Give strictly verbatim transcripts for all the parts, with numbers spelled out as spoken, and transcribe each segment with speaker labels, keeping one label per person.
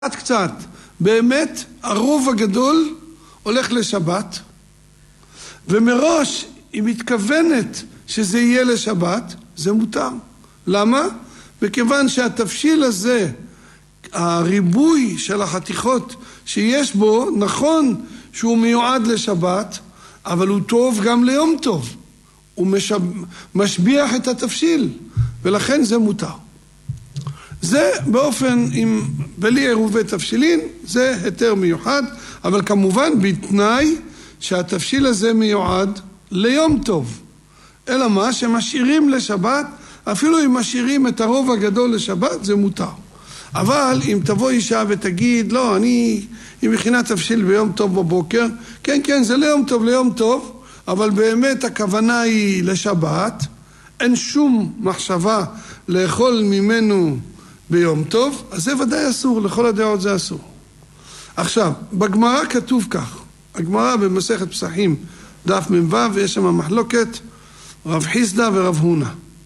Speaker 1: קצת קצת, באמת הרוב הגדול הולך לשבת, ומראש היא מתכוונת שזה יהיה לשבת, זה מותר. למה? בכיוון שהתבשיל הזה, הריבוי של החתיכות שיש בו, נכון שהוא מיועד לשבת, אבל הוא טוב גם ליום טוב. הוא משב... משביח את התבשיל, ולכן זה מותר. זה באופן, עם, בלי עירובי תבשילין, זה היתר מיוחד, אבל כמובן בתנאי שהתבשיל הזה מיועד ליום טוב. אלא מה? שמשאירים לשבת, אפילו אם משאירים את הרוב הגדול לשבת, זה מותר. אבל אם תבוא אישה ותגיד, לא, אני, היא מכינה תבשיל ביום טוב בבוקר, כן, כן, זה ליום טוב, ליום טוב, אבל באמת הכוונה היא לשבת, אין שום מחשבה לאכול ממנו ביום טוב, אז זה ודאי אסור, לכל הדעות זה אסור. עכשיו, בגמרא כתוב כך, הגמרא במסכת פסחים, דף מ"ו, יש שם מחלוקת, רב חיסדא ורב הונא.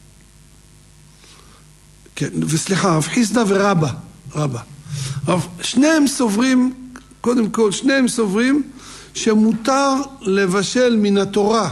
Speaker 1: כן, וסליחה, רב חיסדא ורבא, רבא. רב, שניהם סוברים, קודם כל, שניהם סוברים שמותר לבשל מן התורה,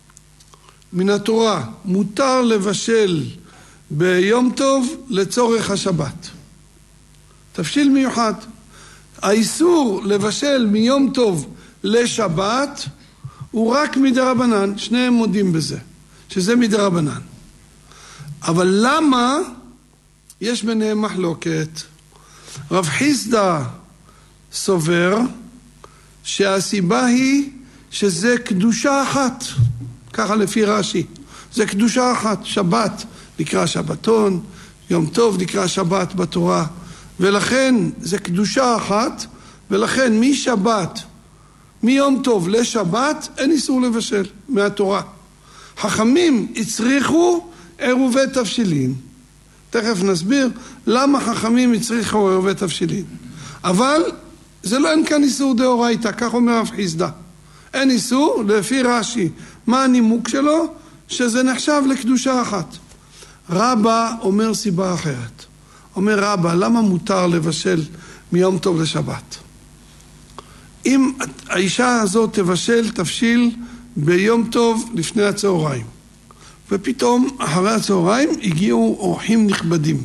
Speaker 1: מן התורה, מותר לבשל ביום טוב לצורך השבת. תבשיל מיוחד. האיסור לבשל מיום טוב לשבת הוא רק מדרבנן, שניהם מודים בזה, שזה מדרבנן. אבל למה יש ביניהם מחלוקת? רב חיסדא סובר שהסיבה היא שזה קדושה אחת, ככה לפי רש"י, זה קדושה אחת, שבת נקרא שבתון, יום טוב נקרא שבת בתורה, ולכן זה קדושה אחת, ולכן משבת, מיום טוב לשבת, אין איסור לבשל מהתורה. חכמים הצריכו עירובי תבשילין. תכף נסביר למה חכמים הצריכו עירובי תבשילין. אבל זה לא, אין כאן איסור דאורייתא, כך אומר רב חיסדא. אין איסור, לפי רש"י. מה הנימוק שלו? שזה נחשב לקדושה אחת. רבא אומר סיבה אחרת. אומר רבא, למה מותר לבשל מיום טוב לשבת? אם האישה הזאת תבשל תבשיל ביום טוב לפני הצהריים, ופתאום אחרי הצהריים הגיעו אורחים נכבדים,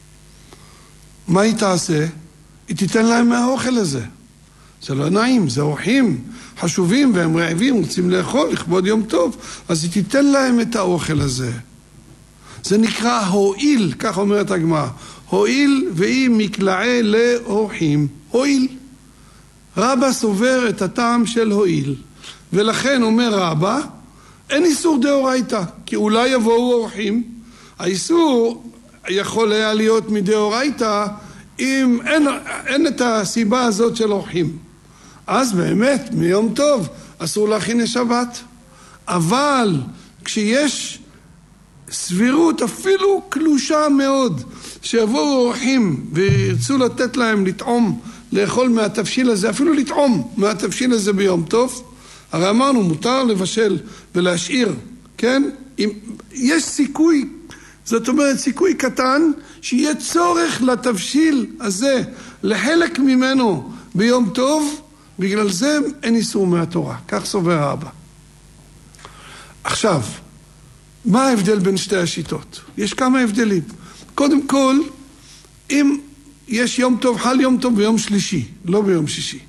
Speaker 1: מה היא תעשה? היא תיתן להם מהאוכל הזה. זה לא נעים, זה אורחים חשובים והם רעבים, רוצים לאכול לכבוד יום טוב, אז היא תיתן להם את האוכל הזה. זה נקרא הועיל, כך אומרת הגמרא. הועיל והיא מקלעי לאורחים. הועיל. רבא סובר את הטעם של הועיל. ולכן אומר רבא, אין איסור דאורייתא, כי אולי יבואו אורחים. האיסור יכול היה להיות מדאורייתא, אם אין, אין את הסיבה הזאת של אורחים. אז באמת, מיום טוב, אסור להכין לשבת. אבל כשיש סבירות אפילו קלושה מאוד, שיבואו אורחים וירצו לתת להם לטעום, לאכול מהתבשיל הזה, אפילו לטעום מהתבשיל הזה ביום טוב, הרי אמרנו, מותר לבשל ולהשאיר, כן? אם יש סיכוי, זאת אומרת סיכוי קטן, שיהיה צורך לתבשיל הזה, לחלק ממנו ביום טוב, בגלל זה אין איסור מהתורה, כך סובר רבא. עכשיו, מה ההבדל בין שתי השיטות? יש כמה הבדלים. קודם כל, אם יש יום טוב, חל יום טוב ביום שלישי, לא ביום שישי,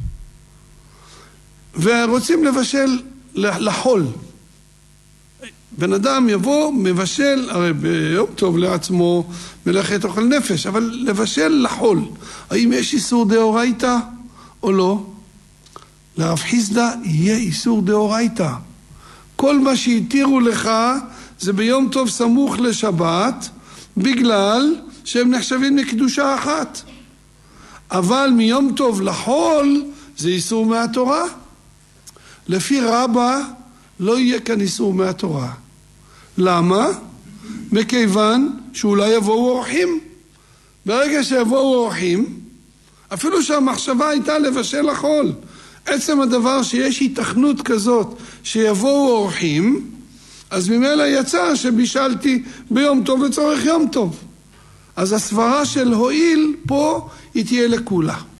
Speaker 1: ורוצים לבשל לחול, בן אדם יבוא, מבשל, הרי ביום טוב לעצמו מלאכת אוכל נפש, אבל לבשל לחול, האם יש איסור דאורייתא או לא? לרב חיסדא יהיה איסור דאורייתא. כל מה שהתירו לך זה ביום טוב סמוך לשבת, בגלל שהם נחשבים לקדושה אחת. אבל מיום טוב לחול זה איסור מהתורה. לפי רבא לא יהיה כאן איסור מהתורה. למה? מכיוון שאולי יבואו אורחים. ברגע שיבואו אורחים, אפילו שהמחשבה הייתה לבשל לחול, עצם הדבר שיש התכנות כזאת שיבואו אורחים, אז ממילא יצא שבישלתי ביום טוב לצורך יום טוב. אז הסברה של הועיל פה היא תהיה לכולה.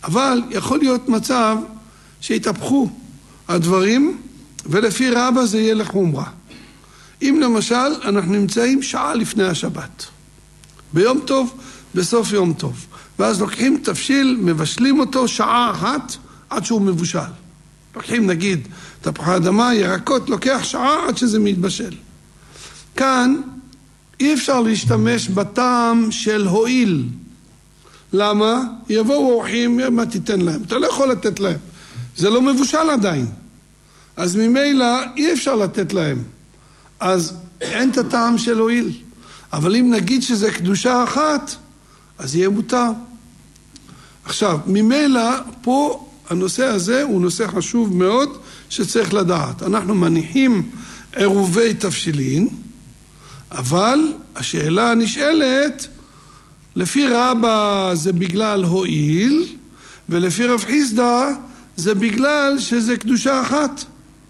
Speaker 1: אבל יכול להיות מצב שהתהפכו הדברים, ולפי רבא זה יהיה לחומרה. אם למשל אנחנו נמצאים שעה לפני השבת, ביום טוב, בסוף יום טוב, ואז לוקחים תבשיל, מבשלים אותו שעה אחת עד שהוא מבושל. לוקחים נגיד תפוחי אדמה, ירקות, לוקח שעה עד שזה מתבשל. כאן אי אפשר להשתמש בטעם של הועיל. למה? יבואו אורחים, מה תיתן להם? אתה לא יכול לתת להם. זה לא מבושל עדיין. אז ממילא אי אפשר לתת להם. אז אין את הטעם של הועיל. אבל אם נגיד שזה קדושה אחת, אז יהיה מותר. עכשיו, ממילא פה הנושא הזה הוא נושא חשוב מאוד שצריך לדעת. אנחנו מניחים עירובי תבשילין, אבל השאלה הנשאלת, לפי רבא זה בגלל הועיל, ולפי רב חיסדא זה בגלל שזה קדושה אחת.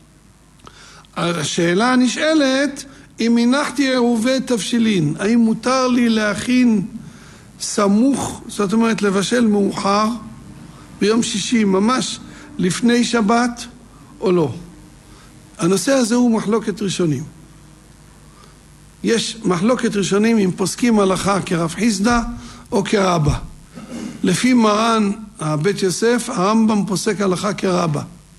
Speaker 1: השאלה הנשאלת, אם הנחתי עירובי תבשילין, האם מותר לי להכין סמוך, זאת אומרת לבשל מאוחר, ביום שישי ממש לפני שבת או לא? הנושא הזה הוא מחלוקת ראשונים. יש מחלוקת ראשונים אם פוסקים הלכה כרב חיסדא או כרבא. לפי מרן בית יוסף, הרמב"ם פוסק הלכה כרבא.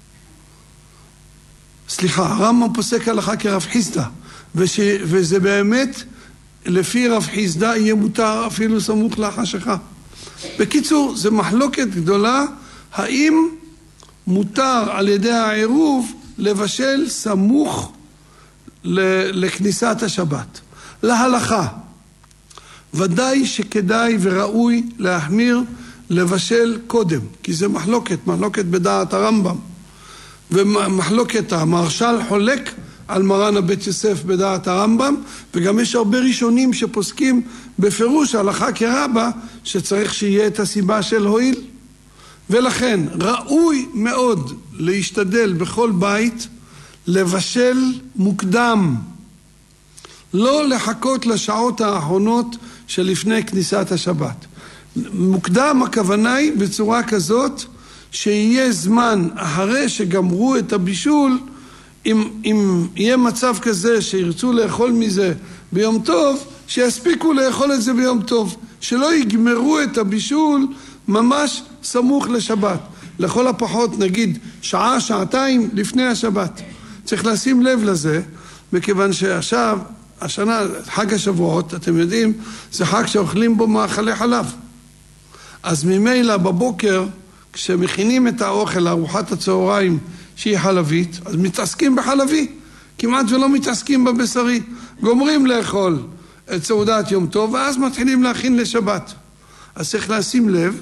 Speaker 1: סליחה, הרמב"ם פוסק הלכה כרב חיסדא, וש... וזה באמת לפי רב חיסדא יהיה מותר אפילו סמוך לחשיכה. בקיצור, זה מחלוקת גדולה, האם מותר על ידי העירוב לבשל סמוך לכניסת השבת. להלכה, ודאי שכדאי וראוי להחמיר לבשל קודם, כי זה מחלוקת, מחלוקת בדעת הרמב"ם, ומחלוקת המהרש"ל חולק על מרן הבית יוסף בדעת הרמב"ם, וגם יש הרבה ראשונים שפוסקים בפירוש הלכה כרבא שצריך שיהיה את הסיבה של הועיל. ולכן ראוי מאוד להשתדל בכל בית לבשל מוקדם, לא לחכות לשעות האחרונות שלפני כניסת השבת. מוקדם הכוונה היא בצורה כזאת שיהיה זמן אחרי שגמרו את הבישול, אם, אם יהיה מצב כזה שירצו לאכול מזה ביום טוב, שיספיקו לאכול את זה ביום טוב, שלא יגמרו את הבישול ממש סמוך לשבת. לכל הפחות נגיד שעה, שעתיים לפני השבת. צריך לשים לב לזה, מכיוון שעכשיו, השנה, חג השבועות, אתם יודעים, זה חג שאוכלים בו מאכלי חלב. אז ממילא בבוקר, כשמכינים את האוכל, ארוחת הצהריים שהיא חלבית, אז מתעסקים בחלבי, כמעט ולא מתעסקים בבשרי. גומרים לאכול את סעודת יום טוב, ואז מתחילים להכין לשבת. אז צריך לשים לב,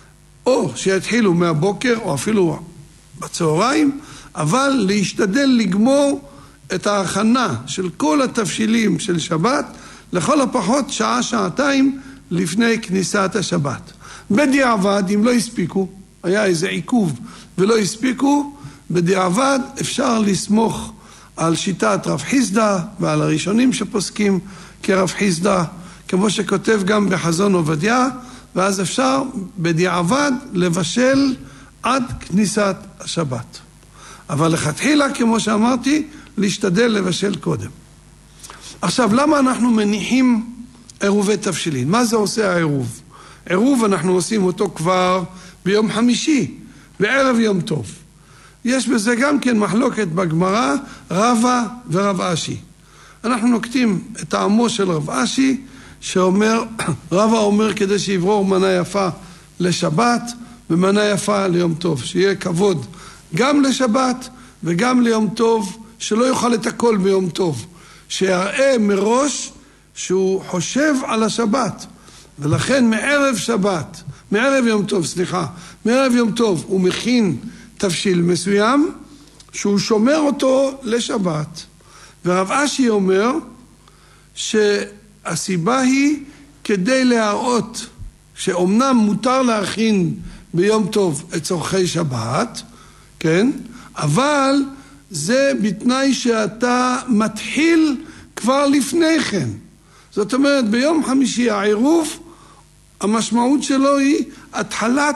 Speaker 1: או שיתחילו מהבוקר, או אפילו בצהריים, אבל להשתדל לגמור את ההכנה של כל התבשילים של שבת, לכל הפחות שעה, שעתיים לפני כניסת השבת. בדיעבד, אם לא הספיקו, היה איזה עיכוב ולא הספיקו, בדיעבד אפשר לסמוך על שיטת רב חיסדא ועל הראשונים שפוסקים כרב חיסדא, כמו שכותב גם בחזון עובדיה, ואז אפשר בדיעבד לבשל עד כניסת השבת. אבל לכתחילה, כמו שאמרתי, להשתדל לבשל קודם. עכשיו, למה אנחנו מניחים עירובי תבשילין? מה זה עושה העירוב? עירוב אנחנו עושים אותו כבר ביום חמישי, בערב יום טוב. יש בזה גם כן מחלוקת בגמרא, רבא ורב אשי. אנחנו נוקטים את טעמו של רב אשי, שאומר, רבא אומר כדי שיברור מנה יפה לשבת, ומנה יפה ליום טוב, שיהיה כבוד גם לשבת וגם ליום טוב, שלא יאכל את הכל ביום טוב, שיראה מראש שהוא חושב על השבת, ולכן מערב שבת, מערב יום טוב, סליחה, מערב יום טוב הוא מכין תבשיל מסוים, שהוא שומר אותו לשבת. ורב אשי אומר שהסיבה היא כדי להראות שאומנם מותר להכין ביום טוב את צורכי שבת, כן? אבל זה בתנאי שאתה מתחיל כבר לפני כן. זאת אומרת, ביום חמישי העירוב, המשמעות שלו היא התחלת